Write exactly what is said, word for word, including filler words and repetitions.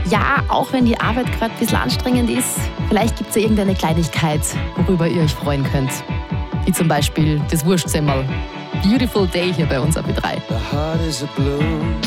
ja, auch wenn die Arbeit gerade ein bisschen anstrengend ist, vielleicht gibt es ja irgendeine Kleinigkeit, worüber ihr euch freuen könnt. Wie zum Beispiel das Wurstsemmel. Beautiful Day hier bei uns A B drei. The heart is a blue.